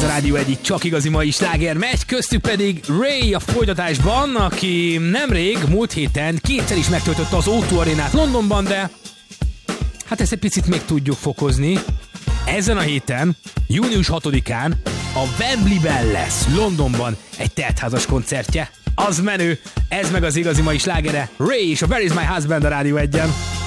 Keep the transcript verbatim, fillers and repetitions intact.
Ez a Rádió egyik csak igazi mai sláger megy, köztük pedig Ray a folytatásban, aki nemrég, múlt héten kétszer is megtöltötte az o kettő arénát Londonban, de hát ezt egy picit még tudjuk fokozni. Ezen a héten, június hatodikán a Wembleyben lesz Londonban egy teltházas koncertje. Az menő, ez meg az igazi mai slágere, Ray és a Where is my husband a Rádió egyen.